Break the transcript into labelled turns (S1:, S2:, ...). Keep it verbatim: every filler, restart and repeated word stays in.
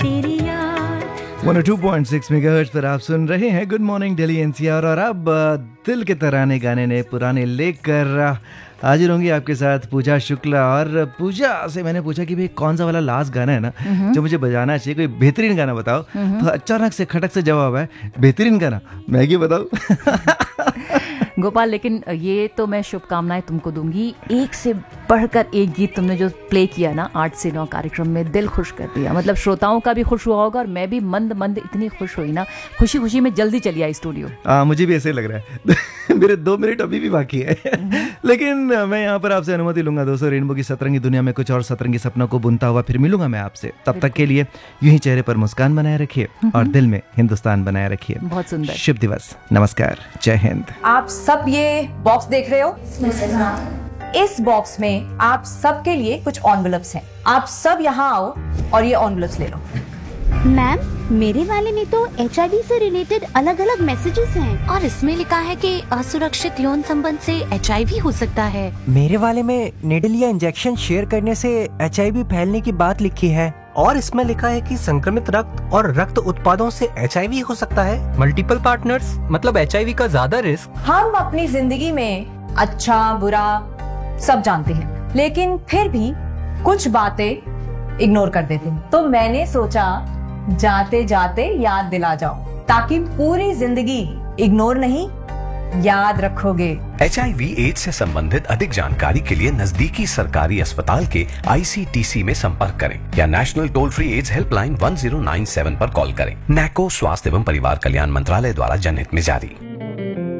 S1: तेरी याद।
S2: One O two point six megahertz पर आप सुन रहे हैं गुड मॉर्निंग दिल्ली एनसीआर। और अब दिल के तराने गाने ने पुराने लेकर हाजिर होंगी आपके साथ पूजा शुक्ला। और पूजा से मैंने पूछा कि भाई कौन सा वाला लास्ट गाना है ना जो मुझे बजाना चाहिए, कोई बेहतरीन गाना बताओ। तो अचानक से खटक से जवाब है बेहतरीन गाना मैगी बताओ।
S3: गोपाल, लेकिन ये तो मैं शुभकामनाएं तुमको दूंगी, एक से बढ़कर एक गीत तुमने जो प्ले किया ना आठ से नौ कार्यक्रम में, दिल खुश कर दिया। मतलब श्रोताओं का भी खुश हुआ होगा और मैं भी मंद मंद इतनी खुश हुई ना, खुशी खुशी में जल्दी चली आई स्टूडियो।
S2: हाँ, मुझे भी ऐसे लग रहा है। मेरे दो मिनट अभी भी बाकी है। लेकिन मैं यहाँ पर आपसे अनुमति लूंगा दोस्तों, रेनबो की सतरंगी दुनिया में कुछ और सतरंगी सपनों को बुनता हुआ फिर मिलूंगा मैं आपसे। तब तक के लिए यूं ही चेहरे पर मुस्कान बनाए रखिए और दिल में हिंदुस्तान बनाए रखिए।
S3: बहुत सुंदर।
S2: शुभ दिवस, नमस्कार, जय हिंद।
S4: आप सब ये बॉक्स देख रहे हो? इस बॉक्स में आप सबके लिए कुछ एनवेलप्स हैं। आप सब यहाँ आओ और ये एनवेलप्स ले लो।
S1: मैम, मेरे वाले में तो एच आई वी से रिलेटेड अलग अलग मैसेजेस हैं
S5: और इसमें लिखा है कि असुरक्षित यौन संबंध से एच आई वी हो सकता है।
S6: मेरे वाले में निडल या इंजेक्शन शेयर करने से एच आई वी फैलने की बात लिखी है और इसमें लिखा है कि संक्रमित रक्त और रक्त उत्पादों से एच आई वी हो सकता है।
S7: मल्टीपल पार्टनर्स मतलब एच आई वी का ज्यादा रिस्क।
S4: हम अपनी जिंदगी में अच्छा बुरा सब जानते हैं, लेकिन फिर भी कुछ बातें इग्नोर कर देते हैं। तो मैंने सोचा जाते जाते याद दिला जाओ, ताकि पूरी जिंदगी इग्नोर नहीं याद रखोगे।
S8: एच आई वी एड्स से संबंधित अधिक जानकारी के लिए नजदीकी सरकारी अस्पताल के आई सी टी सी में संपर्क करें या national toll free ads helpline one zero nine seven पर कॉल करें। नैको स्वास्थ्य एवं परिवार कल्याण मंत्रालय द्वारा जनहित में जारी।